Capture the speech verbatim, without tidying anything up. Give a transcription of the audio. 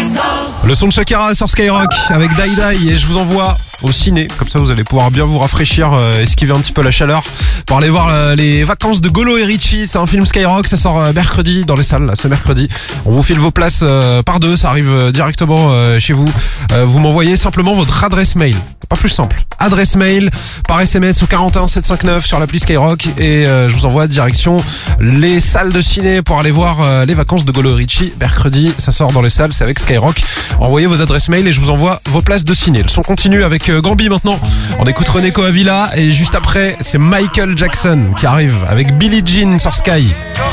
Le son de Shakira sur Skyrock avec Die Die, et je vous envoie au ciné, comme ça vous allez pouvoir bien vous rafraîchir, euh, esquiver un petit peu la chaleur pour aller voir euh, les vacances de Golo et Richie. C'est un film Skyrock, ça sort euh, mercredi dans les salles, là, ce mercredi. On vous file vos places euh, par deux, ça arrive euh, directement euh, chez vous. Euh, vous m'envoyez simplement votre adresse mail, pas plus simple. Adresse mail par S M S au quarante et un sept cent cinquante-neuf sur l'appli Skyrock, et euh, je vous envoie direction les salles de ciné pour aller voir euh, les vacances de Golo et Richie. Mercredi, ça sort dans les salles, c'est avec Skyrock. Envoyez vos adresses mail et je vous envoie vos places de ciné. Le son continue avec euh, Gambi maintenant. On écoute René Coavilla, et juste après, c'est Michael Jackson qui arrive avec Billie Jean sur Sky.